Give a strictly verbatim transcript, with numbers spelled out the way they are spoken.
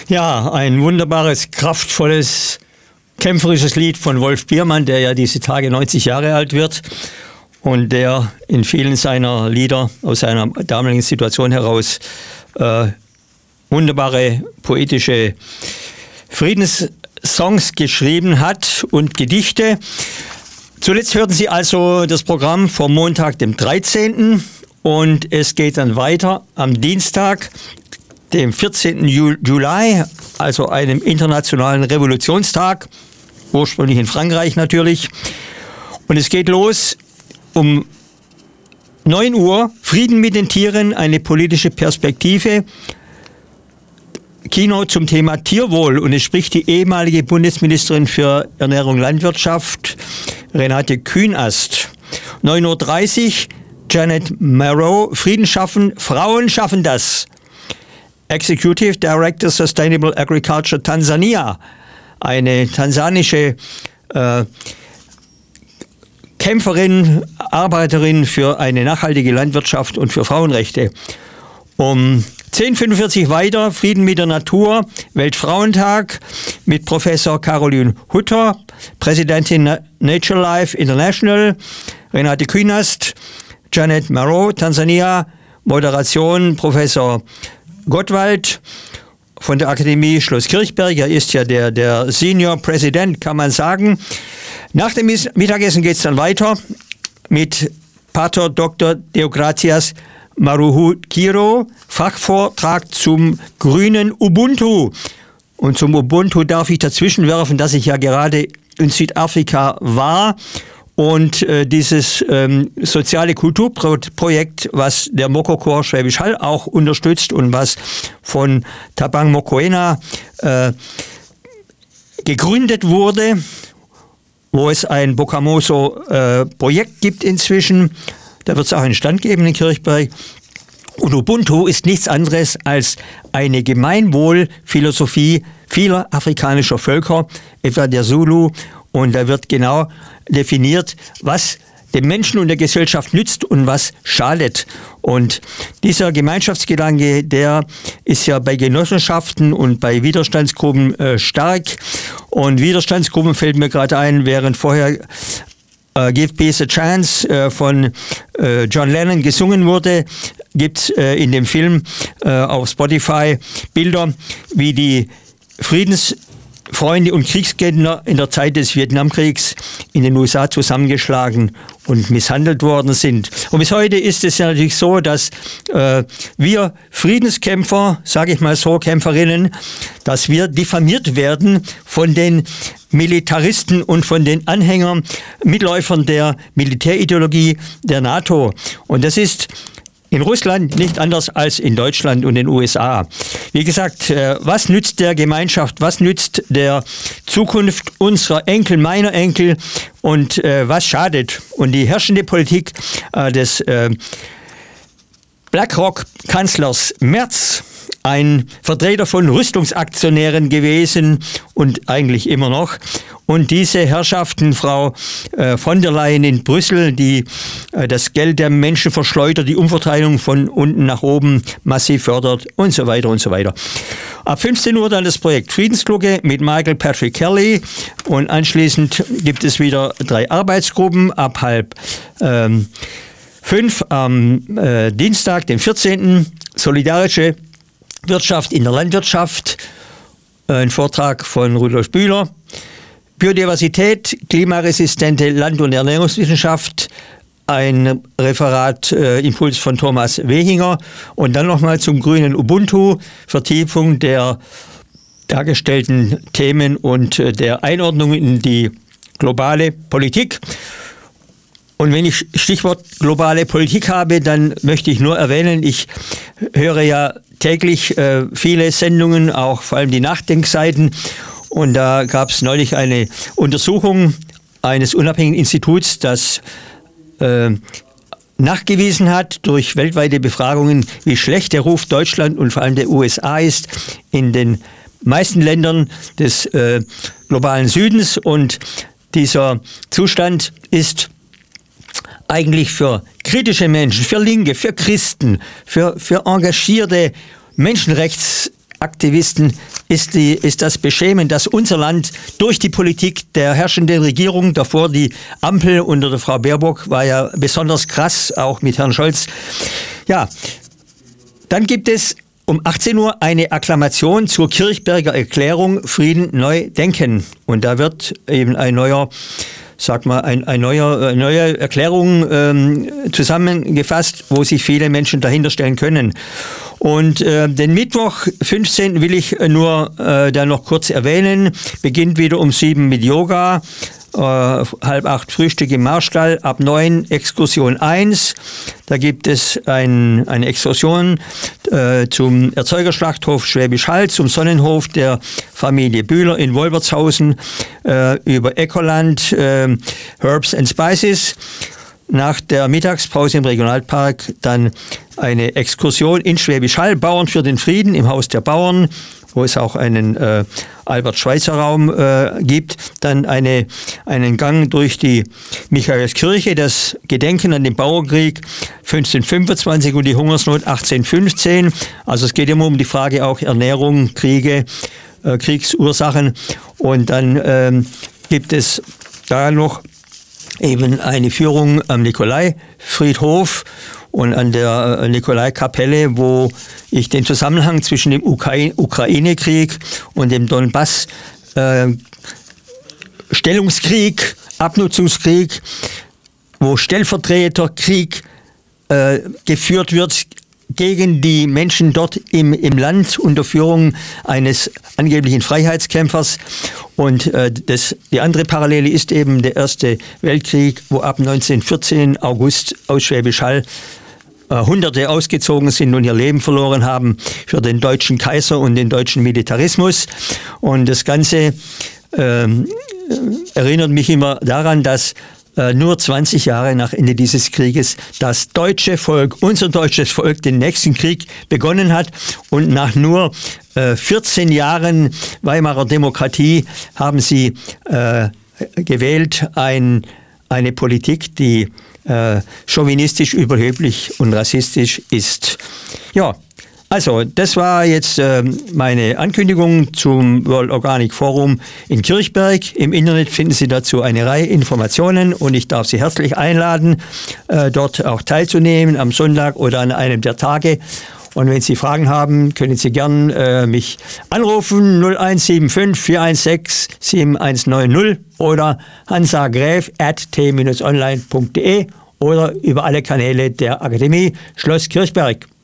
Ja, ein wunderbares, kraftvolles, kämpferisches Lied von Wolf Biermann, der ja diese Tage neunzig Jahre alt wird und der in vielen seiner Lieder aus seiner damaligen Situation heraus äh, wunderbare poetische Friedenssongs geschrieben hat und Gedichte. Zuletzt hörten Sie also das Programm vom Montag, dem dreizehnten Und es geht dann weiter am Dienstag, dem vierzehnten Juli, also einem internationalen Revolutionstag, ursprünglich in Frankreich natürlich. Und es geht los um neun Uhr, Frieden mit den Tieren, eine politische Perspektive. Kino zum Thema Tierwohl. Und es spricht die ehemalige Bundesministerin für Ernährung und Landwirtschaft, Renate Künast. neun Uhr dreißig, Janet Marrow, Frieden schaffen, Frauen schaffen das. Executive Director Sustainable Agriculture Tansania, eine tansanische äh, Kämpferin, Arbeiterin für eine nachhaltige Landwirtschaft und für Frauenrechte. Um zehn Uhr fünfundvierzig weiter, Frieden mit der Natur, Weltfrauentag mit Professor Caroline Hutter, Präsidentin Nature Life International, Renate Künast, Janet Marrow, Tansania, Moderation Professor Gottwald von der Akademie Schloss Kirchberg. Er ist ja der, der Senior President, kann man sagen. Nach dem Mittagessen geht es dann weiter mit Pater Doktor Deogratias Maruhukiro, Fachvortrag zum grünen Ubuntu. Und zum Ubuntu darf ich dazwischen werfen, dass ich ja gerade in Südafrika war und äh, dieses ähm, soziale Kulturprojekt, was der Mokoko Schwäbisch Hall auch unterstützt und was von Thabang Mokoena äh, gegründet wurde, wo es ein Bokamoso-Projekt äh, gibt inzwischen. Da wird es auch einen Stand geben in Kirchberg. Und Ubuntu ist nichts anderes als eine Gemeinwohlphilosophie vieler afrikanischer Völker, etwa der Zulu. Und da wird genau definiert, was dem Menschen und der Gesellschaft nützt und was schadet. Und dieser Gemeinschaftsgedanke, der ist ja bei Genossenschaften und bei Widerstandsgruppen äh, stark. Und Widerstandsgruppen fällt mir gerade ein, während vorher Uh, Give Peace a Chance uh, von uh, John Lennon gesungen wurde, gibt es uh, in dem Film uh, auf Spotify Bilder, wie die Friedensfreunde und Kriegsgegner in der Zeit des Vietnamkriegs in den U S A zusammengeschlagen und misshandelt worden sind. Und bis heute ist es ja natürlich so, dass äh, wir Friedenskämpfer, sage ich mal so, Kämpferinnen, dass wir diffamiert werden von den Militaristen und von den Anhängern, Mitläufern der Militärideologie der NATO. Und das ist in Russland nicht anders als in Deutschland und den U S A. Wie gesagt, was nützt der Gemeinschaft, was nützt der Zukunft unserer Enkel, meiner Enkel und äh, was schadet? Und die herrschende Politik äh, des äh, BlackRock-Kanzlers Merz, ein Vertreter von Rüstungsaktionären gewesen und eigentlich immer noch. Und diese Herrschaften, Frau äh, von der Leyen in Brüssel, die äh, das Geld der Menschen verschleudert, die Umverteilung von unten nach oben massiv fördert und so weiter und so weiter. Ab fünfzehn Uhr dann das Projekt Friedensglocke mit Michael Patrick Kelly und anschließend gibt es wieder drei Arbeitsgruppen ab halb ähm, fünf am äh, Dienstag, den vierzehnten Solidarische Wirtschaft in der Landwirtschaft, ein Vortrag von Rudolf Bühler. Biodiversität, klimaresistente Land- und Ernährungswissenschaft, ein Referat, äh, Impuls von Thomas Wehinger und dann nochmal zum grünen Ubuntu, Vertiefung der dargestellten Themen und äh, der Einordnung in die globale Politik. Und wenn ich Stichwort globale Politik habe, dann möchte ich nur erwähnen, ich höre ja täglich äh, viele Sendungen, auch vor allem die Nachdenkseiten. Und da gab es neulich eine Untersuchung eines unabhängigen Instituts, das äh, nachgewiesen hat durch weltweite Befragungen, wie schlecht der Ruf Deutschland und vor allem der U S A ist in den meisten Ländern des äh, globalen Südens. Und dieser Zustand ist eigentlich für kritische Menschen, für Linke, für Christen, für, für engagierte Menschenrechts Aktivisten ist, die, ist das beschämend, dass unser Land durch die Politik der herrschenden Regierung, davor die Ampel unter der Frau Baerbock war ja besonders krass, auch mit Herrn Scholz. Ja, dann gibt es um achtzehn Uhr eine Akklamation zur Kirchberger Erklärung Frieden neu denken. Und da wird eben ein neuer sag mal, ein, ein neuer, eine neue Erklärung ähm, zusammengefasst, wo sich viele Menschen dahinter stellen können. Und äh, den Mittwoch fünfzehnten will ich nur äh, da noch kurz erwähnen. Beginnt wieder um sieben mit Yoga. Äh, halb acht Frühstück im Marstall, ab neun Exkursion eins. Da gibt es ein, eine Exkursion äh, zum Erzeugerschlachthof Schwäbisch Hall, zum Sonnenhof der Familie Bühler in Wolbertshausen, äh, über Ecoland, äh, Herbs and Spices. Nach der Mittagspause im Regionalpark dann eine Exkursion in Schwäbisch Hall, Bauern für den Frieden im Haus der Bauern, wo es auch einen äh, Albert-Schweitzer-Raum äh, gibt. Dann eine, einen Gang durch die Michaelskirche, das Gedenken an den Bauernkrieg fünfzehnhundertfünfundzwanzig und die Hungersnot achtzehnhundertfünfzehn. Also es geht immer um die Frage auch Ernährung, Kriege, äh, Kriegsursachen. Und dann ähm, gibt es da noch eben eine Führung am Nikolaifriedhof und an der Nikolaikapelle, wo ich den Zusammenhang zwischen dem Ukraine-Krieg und dem Donbass äh, Stellungskrieg, Abnutzungskrieg, wo Stellvertreterkrieg äh, geführt wird gegen die Menschen dort im, im Land unter Führung eines angeblichen Freiheitskämpfers. Und äh, das, die andere Parallele ist eben der Erste Weltkrieg, wo ab neunzehnhundertvierzehn August aus Schwäbisch Hall äh, Hunderte ausgezogen sind und ihr Leben verloren haben für den deutschen Kaiser und den deutschen Militarismus. Und das Ganze äh, erinnert mich immer daran, dass nur zwanzig Jahre nach Ende dieses Krieges das deutsche Volk, unser deutsches Volk, den nächsten Krieg begonnen hat. Und nach nur äh, vierzehn Jahren Weimarer Demokratie haben sie äh, gewählt ein, eine Politik, die äh, chauvinistisch, überheblich und rassistisch ist. Ja. Also, das war jetzt äh, meine Ankündigung zum World Organic Forum in Kirchberg. Im Internet finden Sie dazu eine Reihe Informationen und ich darf Sie herzlich einladen, äh, dort auch teilzunehmen am Sonntag oder an einem der Tage. Und wenn Sie Fragen haben, können Sie gern äh, mich anrufen null eins sieben fünf vier eins sechs sieben eins neun null oder hansagräf at t online punkt de oder über alle Kanäle der Akademie Schloss Kirchberg.